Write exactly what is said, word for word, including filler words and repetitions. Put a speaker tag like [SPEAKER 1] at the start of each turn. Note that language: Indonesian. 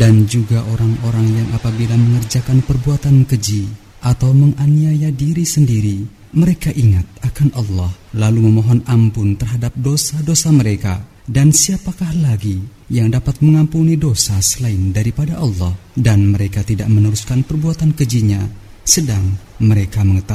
[SPEAKER 1] Dan juga orang-orang yang apabila mengerjakan perbuatan keji atau menganiaya diri sendiri, mereka ingat akan Allah, lalu memohon ampun terhadap dosa-dosa mereka. Dan siapakah lagi yang dapat mengampuni dosa selain daripada Allah? Dan mereka tidak meneruskan perbuatan kejinya, sedang mereka mengetahui